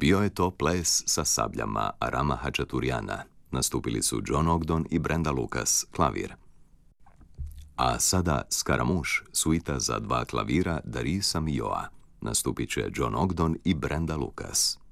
Bio je to ples sa sabljama Arama Hačaturijana. Nastupili su John Ogden i Brenda Lucas, klavir. A sada Skaramuš, suita za 2 klavira Darisa Mioa. Nastupit će John Ogden i Brenda Lucas.